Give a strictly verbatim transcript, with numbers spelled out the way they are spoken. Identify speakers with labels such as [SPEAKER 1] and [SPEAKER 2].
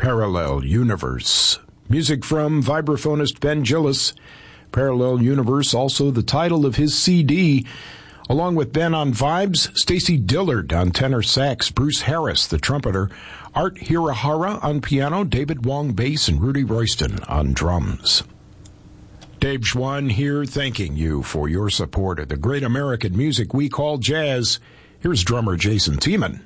[SPEAKER 1] Parallel Universe. Music from vibraphonist Ben Gillis. Parallel Universe, also the title of his C D. Along with Ben on vibes, Stacy Dillard on tenor sax, Bruce Harris, the trumpeter, Art Hirahara on piano, David Wong bass, and Rudy Royston on drums. Dave Schwann here, thanking you for your support of the great American music we call jazz. Here's drummer Jason Tiemann.